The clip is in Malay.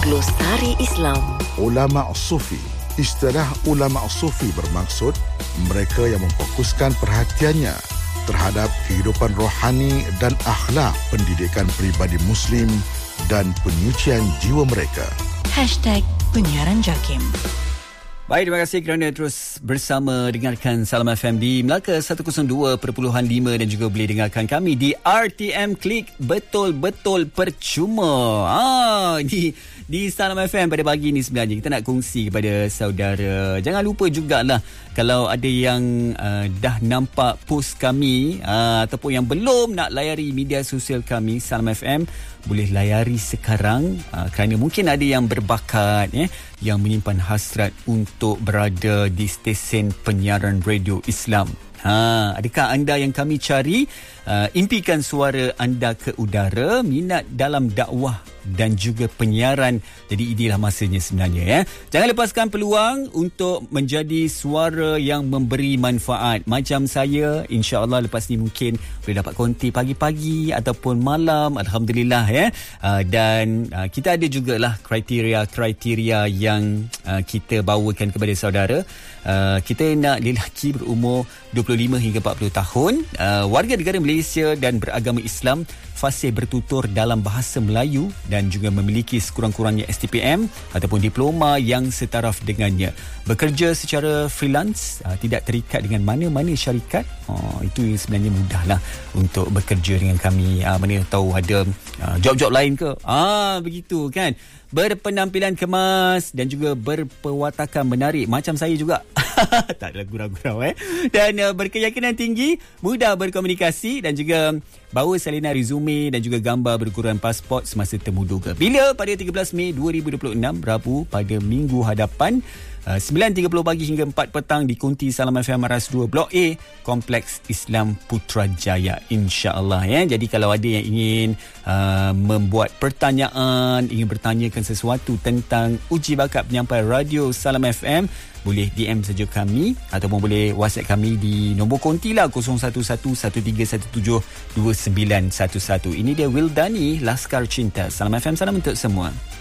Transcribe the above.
Glosari Islam. Ulama Sufi. Istilah ulama sufi bermaksud mereka yang memfokuskan perhatiannya terhadap kehidupan rohani dan akhlak pendidikan peribadi Muslim dan penyucian jiwa mereka. #Penyiaran JAKIM. Baik, terima kasih kerana terus bersama dengarkan Salam FM di Melaka 102.5 dan juga boleh dengarkan kami di RTM Klik betul-betul percuma. Di Salam FM pada pagi ni sebenarnya kita nak kongsi kepada saudara. Jangan lupa jugalah kalau ada yang dah nampak post kami ataupun yang belum nak layari media sosial kami Salam FM, boleh layari sekarang kerana mungkin ada yang berbakat yang menyimpan hasrat untuk berada di stesen penyiaran radio Islam. Adakah anda yang kami cari? Impikan suara anda ke udara, minat dalam dakwah dan juga penyiaran. Jadi inilah masanya sebenarnya. Jangan lepaskan peluang untuk menjadi suara yang memberi manfaat. Macam saya, insya-Allah lepas ni mungkin boleh dapat konti pagi-pagi ataupun malam. Alhamdulillah dan kita ada jugalah kriteria yang kita bawakan kepada saudara. Kita nak lelaki berumur 25 hingga 40 tahun, warga negara Malaysia dan beragama Islam, fasih bertutur dalam bahasa Melayu dan juga memiliki sekurang-kurangnya STPM ataupun diploma yang setaraf dengannya. Bekerja secara freelance, tidak terikat dengan mana-mana syarikat. Itu yang sebenarnya mudahlah untuk bekerja dengan kami. Mana tahu ada job-job lain ke? Begitu kan. Berpenampilan kemas dan juga berperwatakan menarik macam saya juga. Tak ada gurau-gurau Dan berkeyakinan tinggi, mudah berkomunikasi dan juga bawa salinan resume dan juga gambar berukuran pasport semasa temu duga. Bila? Pada 13 Mei 2026, Rabu, pada minggu hadapan, 9.30 pagi hingga 4 petang di Konti Salam FM Maras 2 Blok A, Kompleks Islam Putrajaya, insya-Allah Jadi kalau ada yang ingin membuat pertanyaan, ingin bertanyakan sesuatu tentang uji bakat penyampai radio Salam FM, boleh DM saja kami ataupun boleh WhatsApp kami di nombor konti lah 011131729911. Ini dia Wildani, Laskar Cinta. Salam FM, salam untuk semua.